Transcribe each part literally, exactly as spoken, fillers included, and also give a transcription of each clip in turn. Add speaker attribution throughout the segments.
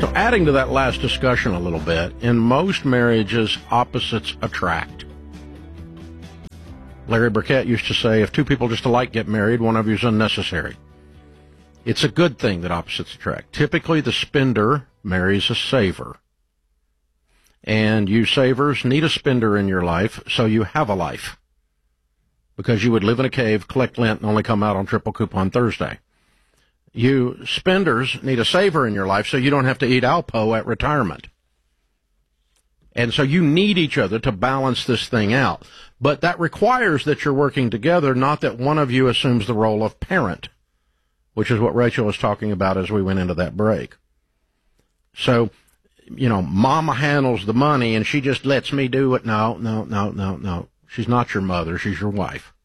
Speaker 1: So adding to that last discussion a little bit, in most marriages, opposites attract. Larry Burkett used to say, if two people just alike get married, one of you is unnecessary. It's a good thing that opposites attract. Typically, the spender marries a saver. And you savers need a spender in your life so you have a life. Because you would live in a cave, collect lint, and only come out on Triple Coupon Thursday. You spenders need a saver in your life so you don't have to eat Alpo at retirement. And so you need each other to balance this thing out. But that requires that you're working together, not that one of you assumes the role of parent, which is what Rachel was talking about as we went into that break. So, you know, mama handles the money and she just lets me do it. No, no, no, no, no. She's not your mother. She's your wife.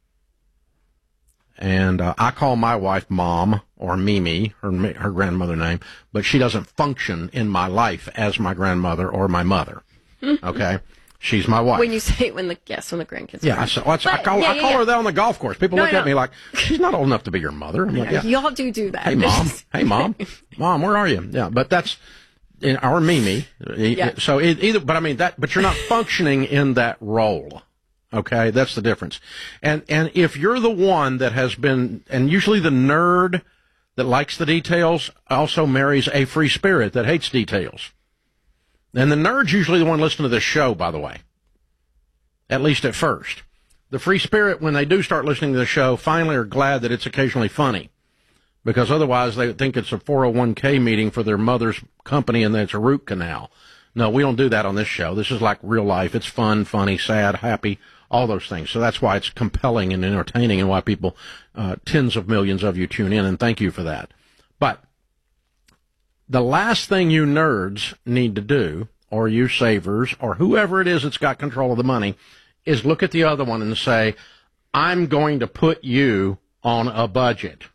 Speaker 1: And uh, I call my wife Mom, or Mimi, her her grandmother name, but she doesn't function in my life as my grandmother or my mother. Okay? She's my wife.
Speaker 2: When you say when the yes, when the grandkids.
Speaker 1: Yeah, I, so, I, I call,
Speaker 2: yeah,
Speaker 1: I call
Speaker 2: yeah.
Speaker 1: her that on the golf course. People
Speaker 2: no,
Speaker 1: look
Speaker 2: no.
Speaker 1: at me like, she's not old enough to be your mother. I'm like, yeah.
Speaker 2: Y'all do do that.
Speaker 1: Hey, Mom. Hey, Mom. Mom, where are you? Yeah, but that's in our Mimi.
Speaker 2: Yeah.
Speaker 1: So it, either, but I mean that, but you're not functioning in that role. Okay, that's the difference. And and if you're the one that has been, and usually the nerd that likes the details also marries a free spirit that hates details. And the nerd's usually the one listening to this show, by the way, at least at first. The free spirit, when they do start listening to the show, finally are glad that it's occasionally funny, because otherwise they would think it's a four oh one k meeting for their mother's company and that it's a root canal. No, we don't do that on this show. This is like real life. It's fun, funny, sad, happy, all those things. So that's why it's compelling and entertaining and why people, uh, tens of millions of you tune in, and thank you for that. But the last thing you nerds need to do, or you savers, or whoever it is that's got control of the money, is look at the other one and say, I'm going to put you on a budget.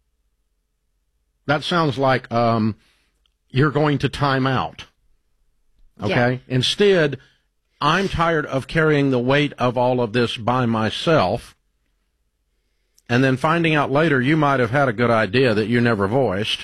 Speaker 1: That sounds like um, you're going to time out. Okay? Yeah. Instead, I'm tired of carrying the weight of all of this by myself, and then finding out later you might have had a good idea that you never voiced.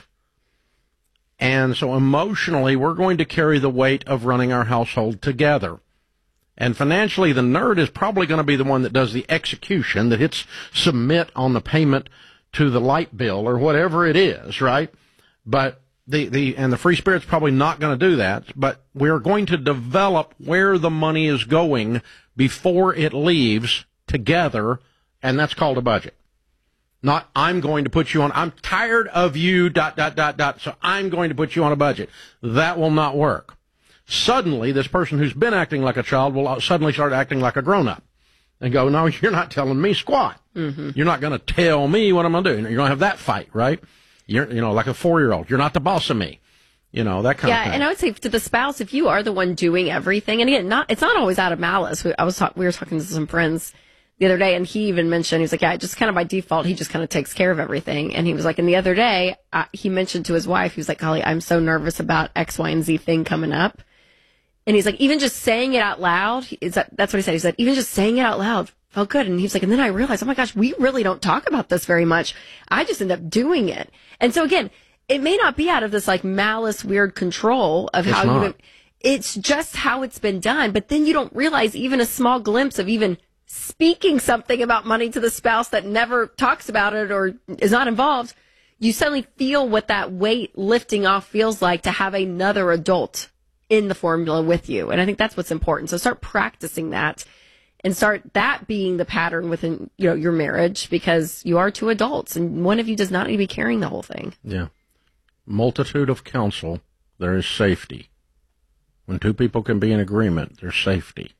Speaker 1: And so emotionally, we're going to carry the weight of running our household together. And financially, the nerd is probably going to be the one that does the execution, that hits submit on the payment to the light bill or whatever it is, right? But the, the, and the free spirit's probably not going to do that, but we're going to develop where the money is going before it leaves together, and that's called a budget. Not, I'm going to put you on, I'm tired of you, dot, dot, dot, dot, so I'm going to put you on a budget. That will not work. Suddenly, this person who's been acting like a child will suddenly start acting like a grown-up and go, no, you're not telling me squat. Mm-hmm. You're not going to tell me what I'm going to do. You're going to have that fight, right? You're, you know, like a four-year-old. You're not the boss of me. You know, that kind
Speaker 2: yeah,
Speaker 1: of thing.
Speaker 2: Yeah, and I would say to the spouse, if you are the one doing everything, and again, not it's not always out of malice. We, I was talk, we were talking to some friends the other day, and he even mentioned, he was like, yeah, just kind of by default, he just kind of takes care of everything. And he was like, and the other day, uh, he mentioned to his wife, he was like, Holly, I'm so nervous about X, Y, and Z thing coming up. And he's like, even just saying it out loud, is that, that's what he said. He said, even just saying it out loud felt good. And he was like, and then I realized, oh my gosh, we really don't talk about this very much. I just end up doing it. And so again, it may not be out of this like malice, weird control of
Speaker 1: it's
Speaker 2: how
Speaker 1: not.
Speaker 2: you, it's just how it's been done. But then you don't realize even a small glimpse of even speaking something about money to the spouse that never talks about it or is not involved. You suddenly feel what that weight lifting off feels like to have another adult in the formula with you. And I think that's what's important. So start practicing that and start that being the pattern within, you know, your marriage, because you are two adults and one of you does not need to be carrying the whole thing.
Speaker 1: Yeah. Multitude of counsel, there is safety. When two people can be in agreement, there's safety.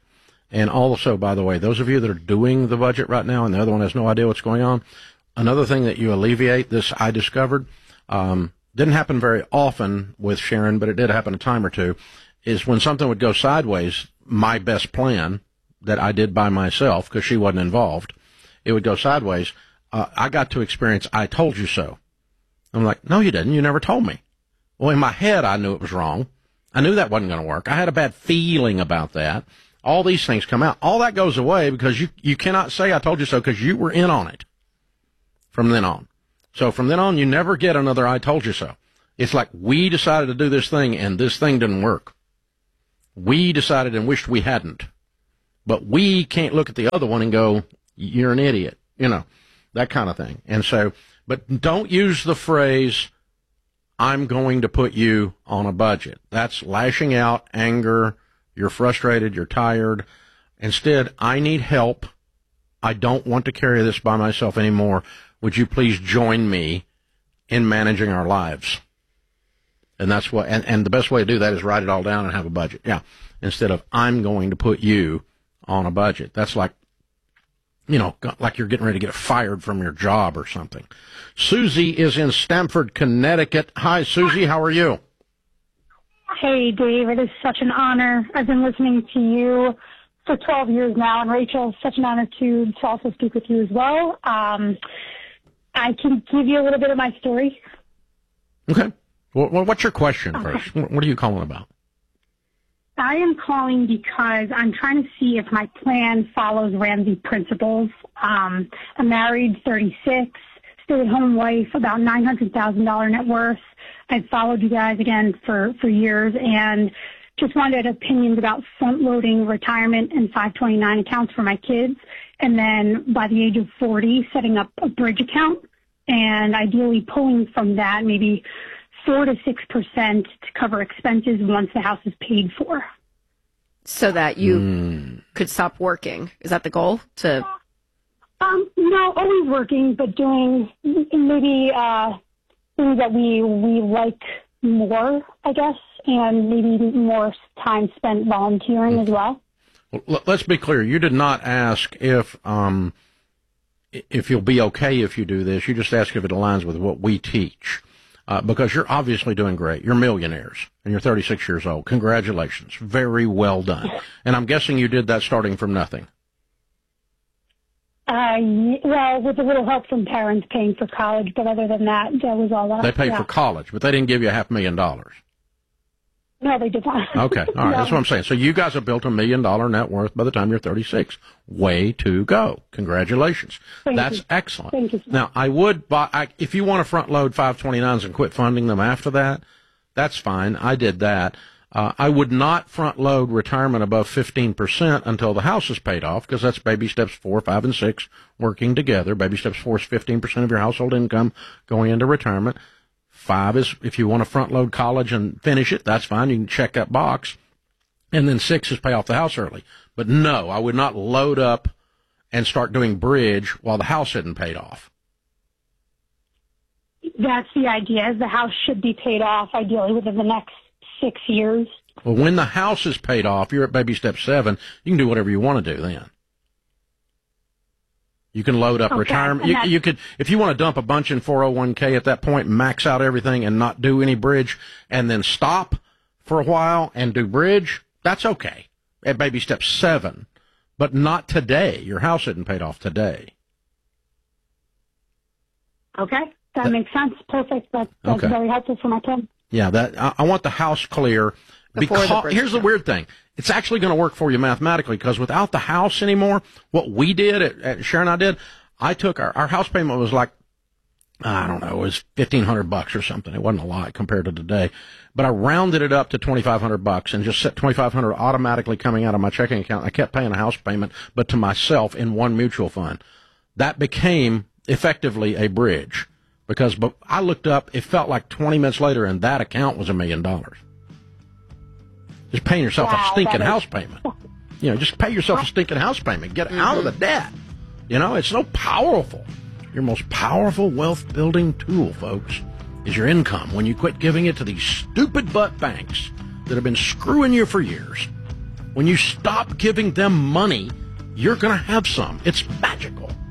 Speaker 1: And also, by the way, those of you that are doing the budget right now and the other one has no idea what's going on, another thing that you alleviate, this I discovered, um, didn't happen very often with Sharon, but it did happen a time or two, is when something would go sideways, my best plan that I did by myself, because she wasn't involved, it would go sideways. Uh, I got to experience, I told you so. I'm like, no, you didn't. You never told me. Well, in my head, I knew it was wrong. I knew that wasn't going to work. I had a bad feeling about that. All these things come out. All that goes away because you, you cannot say I told you so because you were in on it from then on. So from then on, you never get another I told you so. It's like we decided to do this thing and this thing didn't work. We decided and wished we hadn't. But we can't look at the other one and go, you're an idiot, you know, that kind of thing. And so, but don't use the phrase, I'm going to put you on a budget. That's lashing out, anger, you're frustrated, you're tired. Instead, I need help. I don't want to carry this by myself anymore. Would you please join me in managing our lives? And that's what, and, and the best way to do that is write it all down and have a budget. Yeah. Instead of, I'm going to put you on a budget. That's like, you know, like you're getting ready to get fired from your job or something. Susie is in Stamford, Connecticut. Hi, Susie. How are you?
Speaker 3: Hey, Dave. It is such an honor. I've been listening to you for twelve years now, and Rachel, it's such an honor to, to also speak with you as well. Um, I can give you a little bit of my story.
Speaker 1: Okay. Well, what's your question first? Okay. What are you calling about?
Speaker 3: I am calling because I'm trying to see if my plan follows Ramsey principles. Um, I'm married, thirty-six, stay-at-home wife, about nine hundred thousand dollars net worth. I've followed you guys, again, for, for years, and just wanted opinions about front-loading retirement and five twenty-nine accounts for my kids, and then by the age of forty, setting up a bridge account, and ideally pulling from that maybe four to six percent to cover expenses once the house is paid for.
Speaker 2: So that you
Speaker 1: mm.
Speaker 2: could stop working. Is that the goal? To
Speaker 3: um, no, always working, but doing maybe uh, things that we we like more, I guess, and maybe more time spent volunteering mm. as well.
Speaker 1: Well, let's be clear. You did not ask if um, if you'll be okay if you do this. You just asked if it aligns with what we teach. Uh, because you're obviously doing great. You're millionaires, and you're thirty-six years old. Congratulations. Very well done. And I'm guessing you did that starting from nothing.
Speaker 3: Uh, well, with a little help from parents paying for college, but other than that, that was all.
Speaker 1: They paid
Speaker 3: yeah.
Speaker 1: for college, but they didn't give you a half million dollars.
Speaker 3: No, they did not.
Speaker 1: Okay, all right, no. That's what I'm saying. So you guys have built a million dollar net worth by the time you're thirty-six. Way to go. Congratulations.
Speaker 3: Thank
Speaker 1: That's
Speaker 3: you.
Speaker 1: excellent.
Speaker 3: Thank you.
Speaker 1: Now, I would buy, I, if you want to front load five twenty-nines and quit funding them after that, that's fine. I did that. Uh, I would not front load retirement above fifteen percent until the house is paid off, because that's baby steps four, five, and six working together. Baby steps four is fifteen percent of your household income going into retirement. Five is if you want to front load college and finish it, that's fine. You can check that box. And then six is pay off the house early. But no, I would not load up and start doing bridge while the house isn't paid off.
Speaker 3: That's the idea. Is the house should be paid off ideally within the next six years.
Speaker 1: Well, when the house is paid off, you're at baby step seven. You can do whatever you want to do then. You can load up
Speaker 3: okay.
Speaker 1: retirement. You, you could, if you want to dump a bunch in four oh one k at that point, max out everything and not do any bridge, and then stop for a while and do bridge, that's okay at baby step seven, but not today. Your house isn't paid off today.
Speaker 3: Okay, that, that makes sense. Perfect. That, that's okay. Very helpful for my kid.
Speaker 1: Yeah, that I, I want the house clear. Because the here's the weird thing. It's actually going to work for you mathematically, because without the house anymore, what we did, at, at Sharon and I did, I took our, our house payment was like, I don't know, it was fifteen hundred bucks or something. It wasn't a lot compared to today, but I rounded it up to twenty-five hundred bucks and just set twenty-five hundred automatically coming out of my checking account. I kept paying a house payment, but to myself in one mutual fund. That became effectively a bridge, because but I looked up, it felt like twenty minutes later, and that account was a million dollars. Just paying yourself wow, a stinking is... house payment. You know, just pay yourself a stinking house payment. Get mm-hmm. out of the debt. You know, it's so powerful. Your most powerful wealth building tool, folks, is your income. When you quit giving it to these stupid butt banks that have been screwing you for years, when you stop giving them money, you're going to have some. It's magical.